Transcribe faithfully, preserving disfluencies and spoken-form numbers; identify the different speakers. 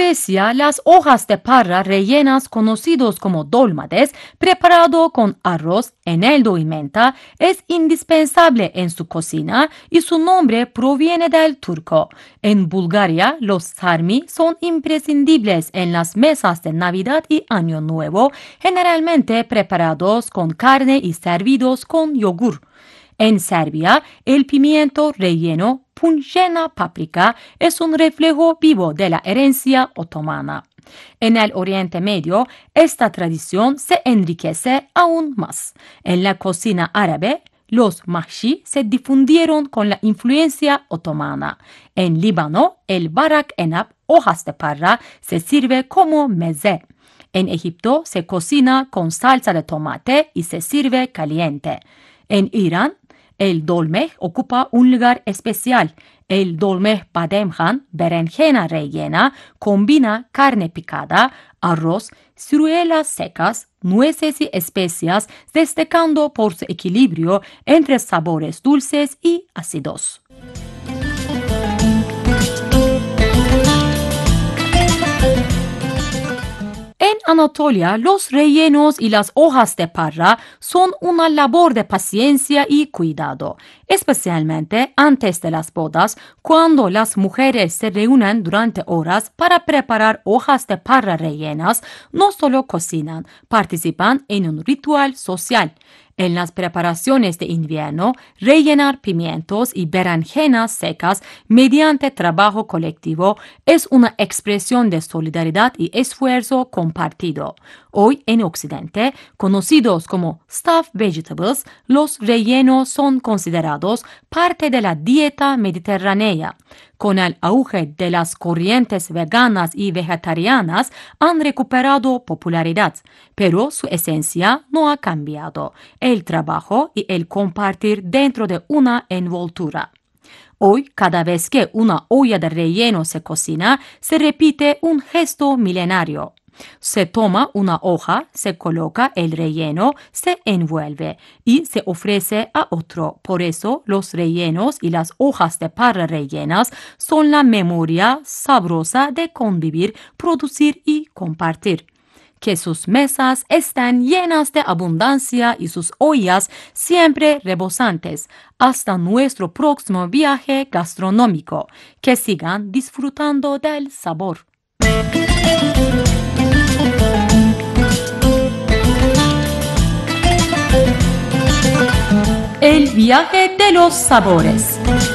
Speaker 1: Grecia, las hojas de parra rellenas conocidos como dolmades, preparado con arroz, eneldo y menta, es indispensable en su cocina y su nombre proviene del turco. En Bulgaria, los sarmi son imprescindibles en las mesas de Navidad y Año Nuevo, generalmente preparados con carne y servidos con yogur. En Serbia, el pimiento relleno punjena paprika es un reflejo vivo de la herencia otomana. En el Oriente Medio, esta tradición se enriquece aún más. En la cocina árabe, los mahshi se difundieron con la influencia otomana. En Líbano, el barak enab, hojas de parra, se sirve como meze. En Egipto se cocina con salsa de tomate y se sirve caliente. En Irán, el dolmeh ocupa un lugar especial. El dolmeh bademjan, berenjena rellena, combina carne picada, arroz, ciruelas secas, nueces y especias, destacando por su equilibrio entre sabores dulces y ácidos. En Anatolia, los rellenos y las hojas de parra son una labor de paciencia y cuidado, especialmente antes de las bodas, cuando las mujeres se reúnen durante horas para preparar hojas de parra rellenas. No solo cocinan, participan en un ritual social. En las preparaciones de invierno, rellenar pimientos y berenjenas secas mediante trabajo colectivo es una expresión de solidaridad y esfuerzo compartido. Hoy en Occidente, conocidos como stuffed vegetables, los rellenos son considerados parte de la dieta mediterránea. Con el auge de las corrientes veganas y vegetarianas han recuperado popularidad, pero su esencia no ha cambiado: el trabajo y el compartir dentro de una envoltura. Hoy, cada vez que una olla de relleno se cocina, se repite un gesto milenario. Se toma una hoja, se coloca el relleno, se envuelve y se ofrece a otro. Por eso, los rellenos y las hojas de parra rellenas son la memoria sabrosa de convivir, producir y compartir. Que sus mesas estén llenas de abundancia y sus ollas siempre rebosantes. Hasta nuestro próximo viaje gastronómico. Que sigan disfrutando del sabor. El viaje de los sabores.